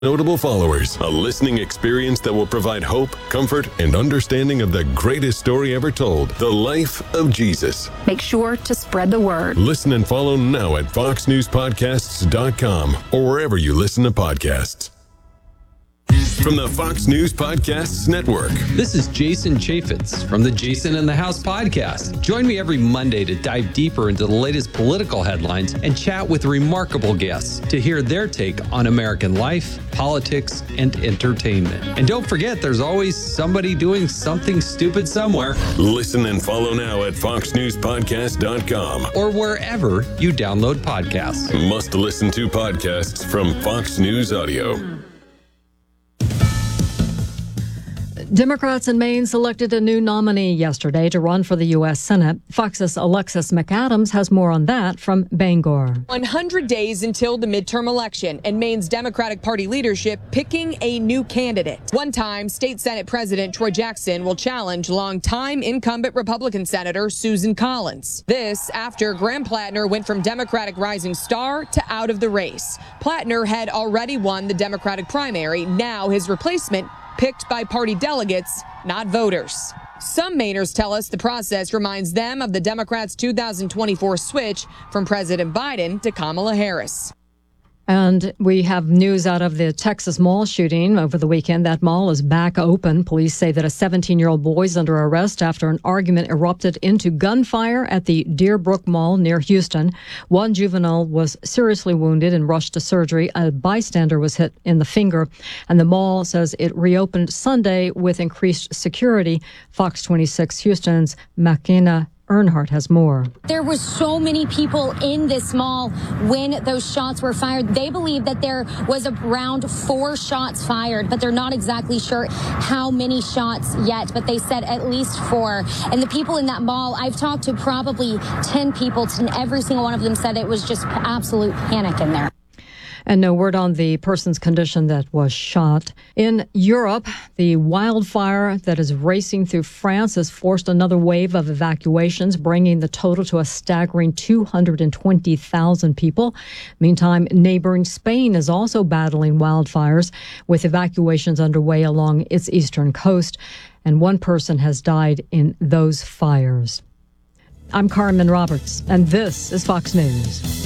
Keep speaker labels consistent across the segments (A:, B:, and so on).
A: Notable followers, a listening experience that will provide hope, comfort, and understanding of the greatest story ever told, the life of Jesus.
B: Make sure to spread the word.
A: Listen and follow now at foxnewspodcasts.com or wherever you listen to podcasts. From the Fox News Podcasts Network.
C: This is Jason Chaffetz from the Jason in the House podcast. Join me every Monday to dive deeper into the latest political headlines and chat with remarkable guests to hear their take on American life, politics, and entertainment. And don't forget, there's always somebody doing something stupid somewhere.
A: Listen and follow now at foxnewspodcast.com
C: or wherever you download podcasts.
A: Must listen to podcasts from Fox News Audio.
D: Democrats in Maine selected a new nominee yesterday to run for the U.S. Senate. Fox's Alexis McAdams has more on that from Bangor.
E: 100 days until the midterm election and Maine's Democratic Party leadership picking a new candidate. One-time State Senate President Troy Jackson will challenge longtime incumbent Republican Senator Susan Collins. This after Graham Plattner went from Democratic rising star to out of the race. Plattner had already won the Democratic primary. Now his replacement picked by party delegates, not voters. Some Mainers tell us the process reminds them of the Democrats' 2024 switch from President Biden to Kamala Harris.
D: And we have news out of the Texas mall shooting over the weekend. That mall is back open. Police say that a 17-year-old boy is under arrest after an argument erupted into gunfire at the Deerbrook Mall near Houston. One juvenile was seriously wounded and rushed to surgery. A bystander was hit in the finger. And the mall says it reopened Sunday with increased security. Fox 26 Houston's McKenna Earnhardt has more.
F: There were so many people in this mall when those shots were fired. They believe that there was around 4 shots fired, but they're not exactly sure how many shots yet, but they said at least 4. And the people in that mall, I've talked to probably 10 people, and every single one of them said it was just absolute panic in there.
D: And no word on the person's condition that was shot. In Europe, the wildfire that is racing through France has forced another wave of evacuations, bringing the total to a staggering 220,000 people. Meantime, neighboring Spain is also battling wildfires, with evacuations underway along its eastern coast. And one person has died in those fires. I'm Carmen Roberts, and this is Fox News.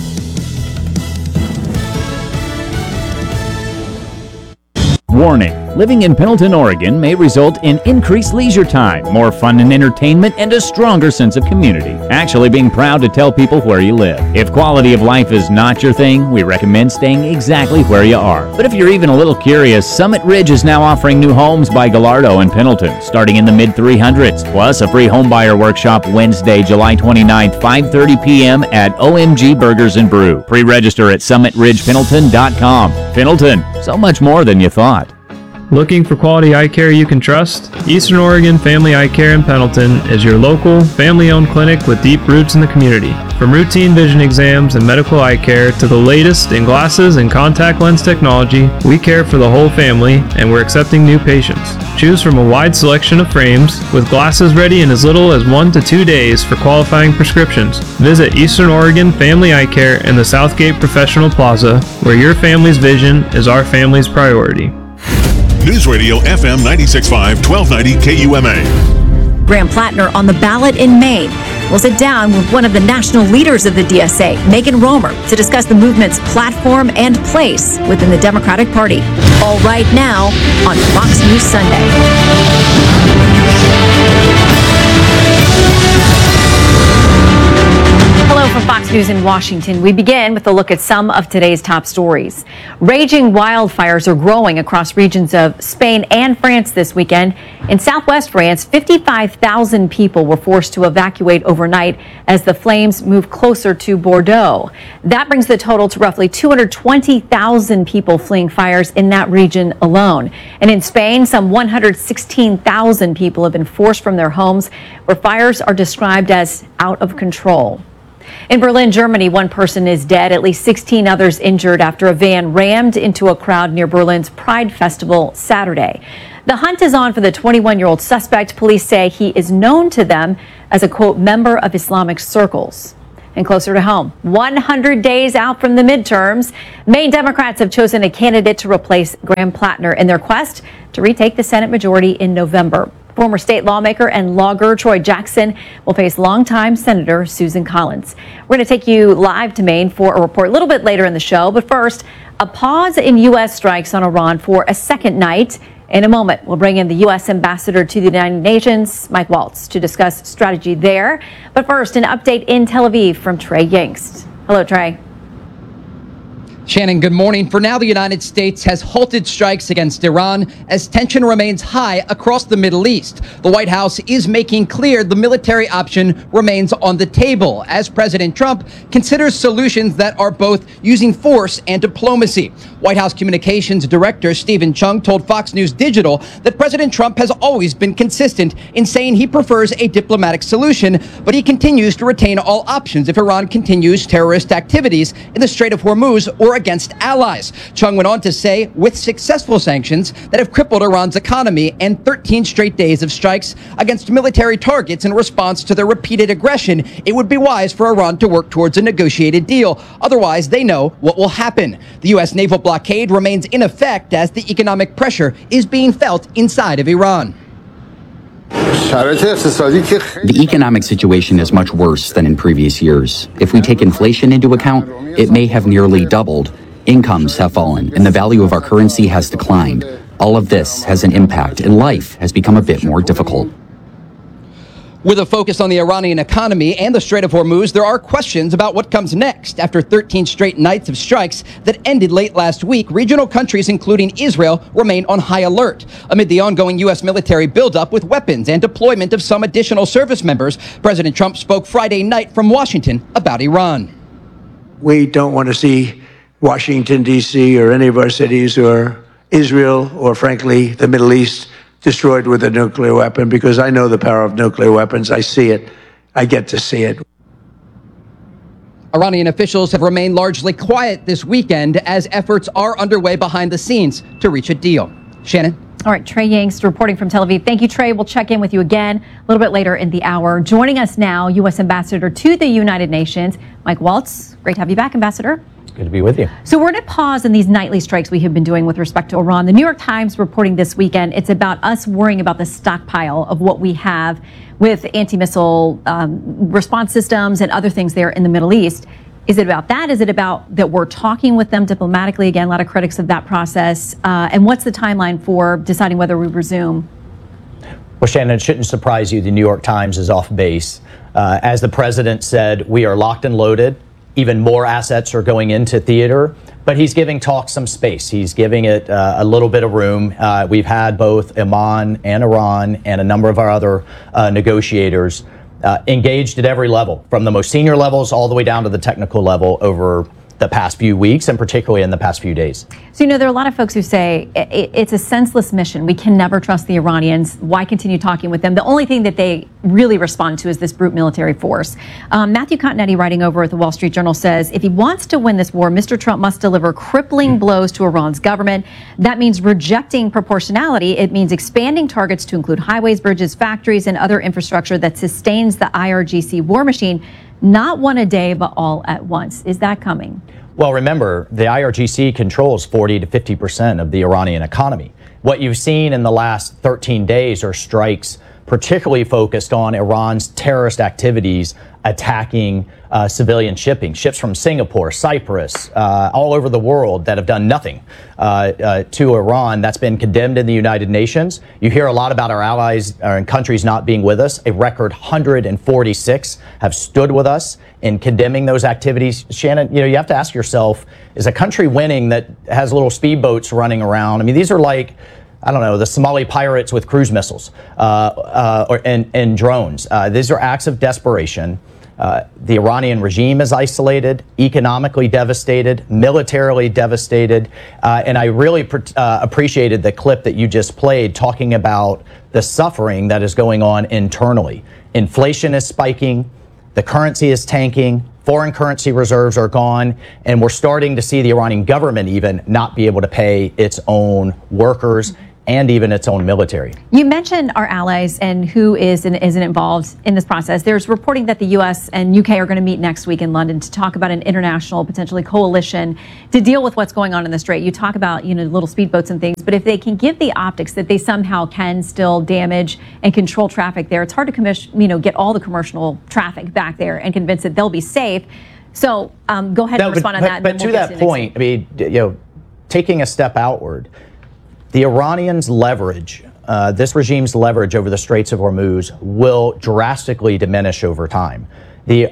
G: Warning, living in Pendleton, Oregon may result in increased leisure time, more fun and entertainment, and a stronger sense of community. Actually being proud to tell people where you live. If quality of life is not your thing, we recommend staying exactly where you are. But if you're even a little curious, Summit Ridge is now offering new homes by Gallardo in Pendleton, starting in the mid-300s, plus a free homebuyer workshop Wednesday, July 29th, 5:30 p.m. at OMG Burgers and Brew. Pre-register at summitridgependleton.com. Pendleton, so much more than you thought.
H: Looking for quality eye care you can trust? Eastern Oregon Family Eye Care in Pendleton is your local, family-owned clinic with deep roots in the community. From routine vision exams and medical eye care to the latest in glasses and contact lens technology, we care for the whole family, and we're accepting new patients. Choose from a wide selection of frames, with glasses ready in as little as 1 to 2 days for qualifying prescriptions. Visit Eastern Oregon Family Eye Care in the Southgate Professional Plaza, where your family's vision is our family's priority.
I: News Radio FM 96.5, 1290 KUMA.
J: Graham Plattner on the ballot in Maine will sit down with one of the national leaders of the DSA, Megan Romer, to discuss the movement's platform and place within the Democratic Party. All right now on Fox News Sunday. Hello from Fox News in Washington. We begin with a look at some of today's top stories. Raging wildfires are growing across regions of Spain and France this weekend. In southwest France, 55,000 people were forced to evacuate overnight as the flames move closer to Bordeaux. That brings the total to roughly 220,000 people fleeing fires in that region alone. And in Spain, some 116,000 people have been forced from their homes, where fires are described as out of control. In Berlin, Germany, one person is dead, at least 16 others injured after a van rammed into a crowd near Berlin's Pride Festival Saturday. The hunt is on for the 21-year-old suspect. Police say he is known to them as a, quote, member of Islamic circles. And closer to home, 100 days out from the midterms, Maine Democrats have chosen a candidate to replace Graham Plattner in their quest to retake the Senate majority in November. Former state lawmaker and lawyer Troy Jackson will face longtime Senator Susan Collins. We're going to take you live to Maine for a report a little bit later in the show. But first, a pause in U.S. strikes on Iran for a second night. In a moment, we'll bring in the U.S. ambassador to the United Nations, Mike Waltz, to discuss strategy there. But first, an update in Tel Aviv from Trey Yingst. Hello, Trey.
K: Shannon, good morning. For now, the United States has halted strikes against Iran as tension remains high across the Middle East. The White House is making clear the military option remains on the table as President Trump considers solutions that are both using force and diplomacy. White House Communications Director Stephen Chung told Fox News Digital that President Trump has always been consistent in saying he prefers a diplomatic solution, but he continues to retain all options if Iran continues terrorist activities in the Strait of Hormuz or against allies. Chung went on to say, with successful sanctions that have crippled Iran's economy and 13 straight days of strikes against military targets in response to their repeated aggression, it would be wise for Iran to work towards a negotiated deal. Otherwise, they know what will happen. The U.S. naval blockade remains in effect as the economic pressure is being felt inside of Iran.
L: The economic situation is much worse than in previous years. If we take inflation into account, it may have nearly doubled. Incomes have fallen, and the value of our currency has declined. All of this has an impact, and life has become a bit more difficult.
K: With a focus on the Iranian economy and the Strait of Hormuz, there are questions about what comes next. After 13 straight nights of strikes that ended late last week, regional countries, including Israel, remain on high alert. Amid the ongoing U.S. military buildup with weapons and deployment of some additional service members, President Trump spoke Friday night from Washington about Iran.
M: We don't want to see Washington, D.C., or any of our cities, or Israel, or frankly, the Middle East, destroyed with a nuclear weapon, because I know the power of nuclear weapons. I see it. I get to see it.
K: Iranian officials have remained largely quiet this weekend as efforts are underway behind the scenes to reach a deal. Shannon?
J: All right, Trey Yingst reporting from Tel Aviv. Thank you, Trey. We'll check in with you again a little bit later in the hour. Joining us now, U.S. Ambassador to the United Nations, Mike Waltz. Great to have you back, Ambassador.
N: Good to be with you.
J: So we're going to pause in these nightly strikes we have been doing with respect to Iran. The New York Times reporting this weekend, it's about us worrying about the stockpile of what we have with anti-missile response systems and other things there in the Middle East. Is it about that? Is it about that we're talking with them diplomatically? Again, a lot of critics of that process. And what's the timeline for deciding whether we resume?
N: Well, Shannon, it shouldn't surprise you the New York Times is off base. As the president said, we are locked and loaded. Even more assets are going into theater, but he's giving talk some space. He's giving it a little bit of room. We've had both Oman and Iran and a number of our other negotiators engaged at every level, from the most senior levels all the way down to the technical level over the past few weeks and particularly in the past few days.
J: So, there are a lot of folks who say it's a senseless mission. We can never trust the Iranians. Why continue talking with them? The only thing that they really respond to is this brute military force. Matthew Continetti, writing over at the Wall Street Journal, says if he wants to win this war, Mr. Trump must deliver crippling blows to Iran's government. That means rejecting proportionality. It means expanding targets to include highways, bridges, factories, and other infrastructure that sustains the IRGC war machine. Not one a day, but all at once. Is that coming?
N: Well, remember, the IRGC controls 40 to 50% of the Iranian economy. What you've seen in the last 13 days are strikes particularly focused on Iran's terrorist activities attacking civilian shipping, ships from Singapore, Cyprus, all over the world that have done nothing to Iran. That's been condemned in the United Nations. You hear a lot about our allies and countries not being with us. A record 146 have stood with us in condemning those activities. Shannon, you have to ask yourself, is a country winning that has little speedboats running around? I mean, these are like, I don't know, the Somali pirates with cruise missiles and drones. These are acts of desperation. The Iranian regime is isolated, economically devastated, militarily devastated. And I really appreciated the clip that you just played talking about the suffering that is going on internally. Inflation is spiking. The currency is tanking. Foreign currency reserves are gone, and we're starting to see the Iranian government even not be able to pay its own workers and even its own military.
J: You mentioned our allies and who is and isn't involved in this process. There's reporting that the U.S. and UK are going to meet next week in London to talk about an international, potentially coalition to deal with what's going on in the Strait. You talk about, little speedboats and things, but if they can give the optics that they somehow can still damage and control traffic there, it's hard to get all the commercial traffic back there and convince that they'll be safe. So go ahead and respond on that.
N: But to that point, I mean, taking a step outward, the Iranians' leverage, this regime's leverage over the Straits of Hormuz will drastically diminish over time. The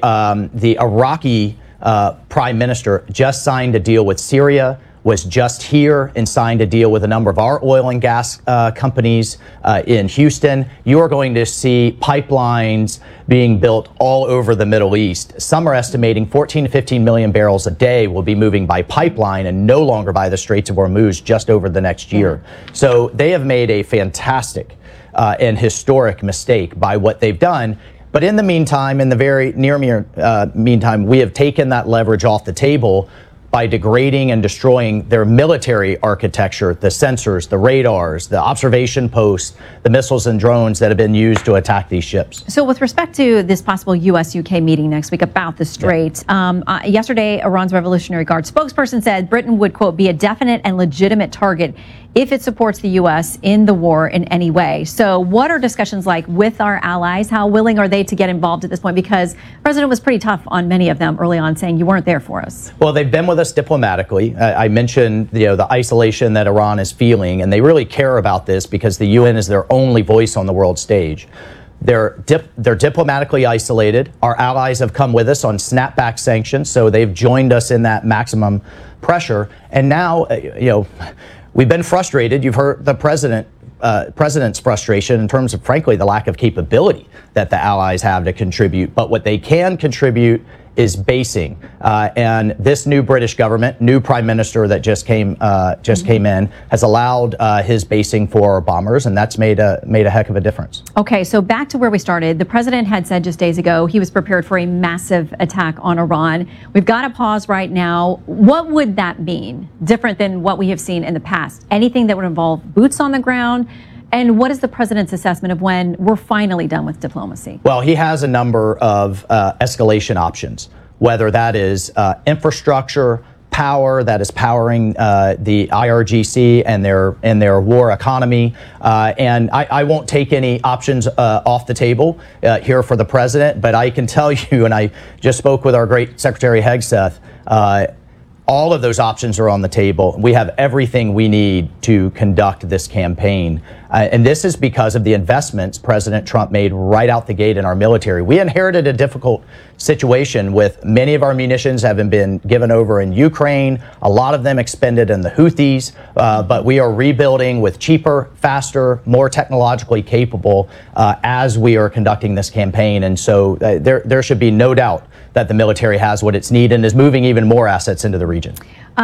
N: Iraqi prime minister just signed a deal with Syria, was just here and signed a deal with a number of our oil and gas companies in Houston. You are going to see pipelines being built all over the Middle East. Some are estimating 14 to 15 million barrels a day will be moving by pipeline and no longer by the Straits of Hormuz just over the next year. So they have made a fantastic and historic mistake by what they've done. But in the meantime, in the very near meantime, we have taken that leverage off the table by degrading and destroying their military architecture, the sensors, the radars, the observation posts, the missiles and drones that have been used to attack these ships.
J: So with respect to this possible U.S.-UK meeting next week about the Strait, yesterday, Iran's Revolutionary Guard spokesperson said Britain would, quote, be a definite and legitimate target if it supports the U.S. in the war in any way. So what are discussions like with our allies? How willing are they to get involved at this point? Because the president was pretty tough on many of them early on, saying you weren't there for us.
N: Well, they've been with us diplomatically. I mentioned the isolation that Iran is feeling, and they really care about this because the UN is their only voice on the world stage. They're diplomatically isolated. Our allies have come with us on snapback sanctions, so they've joined us in that maximum pressure. And now, we've been frustrated. You've heard the president's frustration in terms of, frankly, the lack of capability that the allies have to contribute. But what they can contribute is basing. And this new British government, new prime minister that just came in, has allowed his basing for our bombers, and that's made a heck of a difference.
J: Okay, so back to where we started. The president had said just days ago he was prepared for a massive attack on Iran. We've got a pause right now. What would that mean, different than what we have seen in the past? Anything that would involve boots on the ground? And what is the president's assessment of when we're finally done with diplomacy?
N: Well, he has a number of escalation options, whether that is infrastructure, power that is powering the IRGC and their war economy. And I won't take any options off the table here for the president, but I can tell you, and I just spoke with our great Secretary Hegseth, all of those options are on the table. We have everything we need to conduct this campaign. And this is because of the investments President Trump made right out the gate in our military. We inherited a difficult situation with many of our munitions having been given over in Ukraine, a lot of them expended in the Houthis, but we are rebuilding with cheaper, faster, more technologically capable as we are conducting this campaign. And so there should be no doubt that the military has what it's needed and is moving even more assets into the region.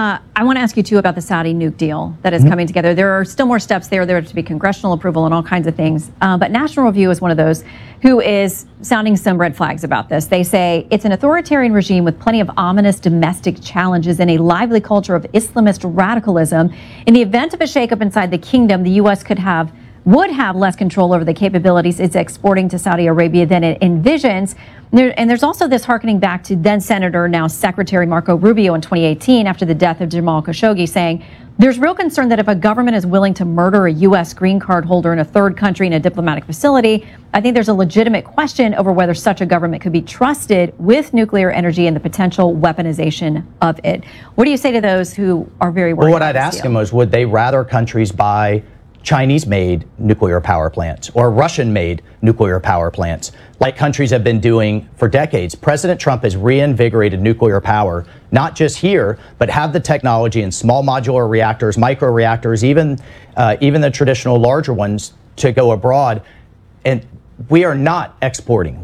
J: I want to ask you, too, about the Saudi nuke deal that is coming together. There are still more steps there. There to be congressional approval and all kinds of things. But National Review is one of those who is sounding some red flags about this. They say it's an authoritarian regime with plenty of ominous domestic challenges and a lively culture of Islamist radicalism. In the event of a shakeup inside the kingdom, the U.S. would have less control over the capabilities it's exporting to Saudi Arabia than it envisions. And there's also this harkening back to then Senator, now Secretary Marco Rubio in 2018 after the death of Jamal Khashoggi, saying there's real concern that if a government is willing to murder a U.S. green card holder in a third country in a diplomatic facility, I think there's a legitimate question over whether such a government could be trusted with nuclear energy and the potential weaponization of it. What do you say to those who are very worried?
N: Well, what I'd ask them was, would they rather countries buy Chinese-made nuclear power plants or Russian-made nuclear power plants, like countries have been doing for decades? President Trump has reinvigorated nuclear power, not just here, but have the technology in small modular reactors, micro reactors, even the traditional larger ones to go abroad. And we are not exporting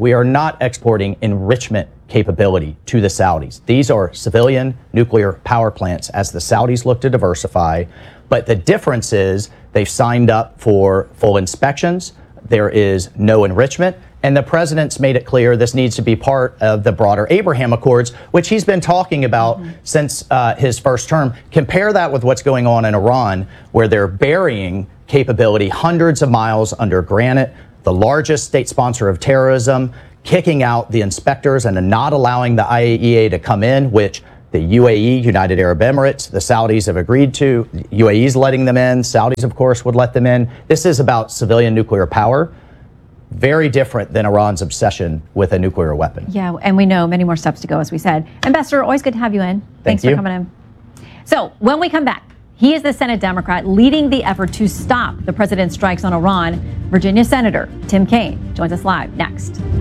N: enrichment capability to the Saudis. These are civilian nuclear power plants as the Saudis look to diversify. But the difference is they've signed up for full inspections. There is no enrichment, And the president's made it clear this needs to be part of the broader Abraham Accords, which he's been talking about since his first term. Compare that with what's going on in Iran, where they're burying capability hundreds of miles under granite, the largest state sponsor of terrorism, kicking out the inspectors and not allowing the IAEA to come in, which the UAE, United Arab Emirates, the Saudis have agreed to. UAE's letting them in. Saudis, of course, would let them in. This is about civilian nuclear power. Very different than Iran's obsession with a nuclear weapon.
J: Yeah, and we know many more steps to go, as we said. Ambassador, always good to have you in. Thanks for coming in. So when we come back, he is the Senate Democrat leading the effort to stop the president's strikes on Iran. Virginia Senator Tim Kaine joins us live next.